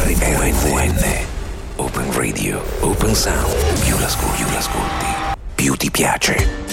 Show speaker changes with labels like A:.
A: RVN. Open Radio, Open Sound. Più l'ascolti, più ti piace.